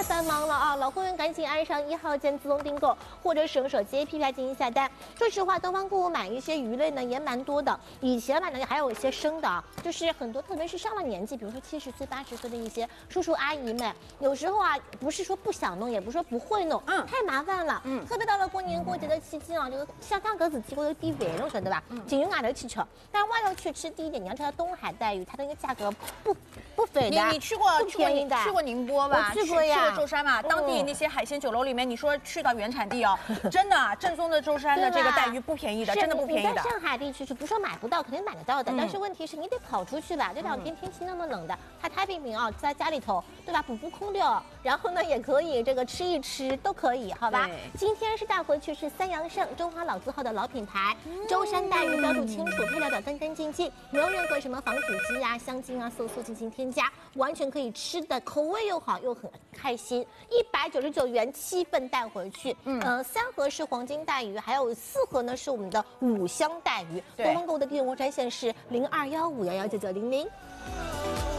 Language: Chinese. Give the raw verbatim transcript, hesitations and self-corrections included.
太繁忙了啊！老会员赶紧按上一号键自动订购，或者使用手机 A P P 来进行下单。说实话，东方购物买一些鱼类呢也蛮多的，以前买呢还有一些生的啊，就是很多特别是上了年纪，比如说七十岁、八十岁的一些叔叔阿姨们，有时候啊不是说不想弄，也不是说不会弄，嗯，太麻烦了，嗯，特别到了过年过节的期间啊，这个像刚搿子鸡或者低肥，侬晓得吧？嗯，仅用外头去吃，但外头去吃低一点，你要知道东海带鱼它的那个价格不不菲的， 你你去过不便宜的， 去过宁波吧？ 我去过呀， 去过舟山嘛？当地那些海鲜酒楼里面，你说去到原产地哦，真的正宗的舟山的这个带鱼不便宜的，真的不便宜的。 在上海地区是不是说买不到，肯定买得到的，但是问题是你得跑出去吧？这两天天气那么冷的，它太平平啊，在家里头对吧？补补空调，然后呢也可以这个吃一吃都可以，好吧？今天是带回去是三阳盛中华老字号的老品牌，舟山带鱼标注清楚，配料表干干净净，没有任何什么防腐剂啊、香精啊、色素进行添加，完全可以吃的，口味又好又很开心。一百九十九元七份带回去，嗯，呃，三盒是黄金带鱼，还有四盒呢是我们的五香带鱼。东方购物的电话专线是零二幺五幺幺九九零零。